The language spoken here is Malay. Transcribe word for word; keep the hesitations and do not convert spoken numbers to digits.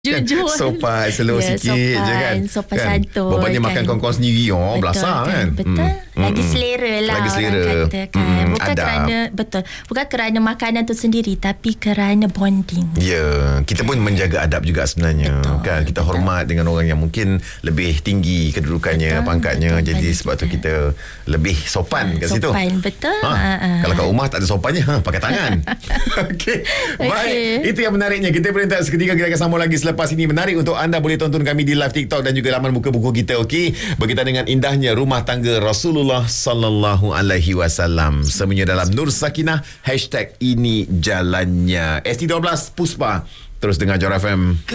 Jujur. Sopan, slow ya, sikit je kan. Sopan kan? santuy. Bapaknya makan kawan-kawan sendiri. Oh, belasah kan. Betul. Hmm. Lagi selera lah Lagi selera. orang kata kan. Hmm. Bukan Adab. kerana, betul. Bukan kerana makanan tu sendiri, tapi kerana bonding. Ya, kita pun menjaga adab juga sebenarnya. Betul. Kan kita Betul. hormat dengan orang yang mungkin lebih tinggi kedudukannya, Betul. pangkatnya. Betul. Jadi Betul. sebab tu kita lebih sopan kat situ. Sopan, betul. Ha, Ha, ha. kalau kat rumah tak ada sopannya, ha, pakai tangan. Okey. Baik, itu yang menariknya. Kita berehat seketika, kita akan sambung lagi selepas ini. Menarik untuk anda boleh tonton kami di live TikTok dan juga laman buku buku kita. Okey. Berkaitan dengan indahnya rumah tangga Rasulullah sallallahu alaihi wasallam. Semuanya dalam Nur Sakinah hashtag ini jalannya. S T dua belas Puspa. Terus dengar Jora F M.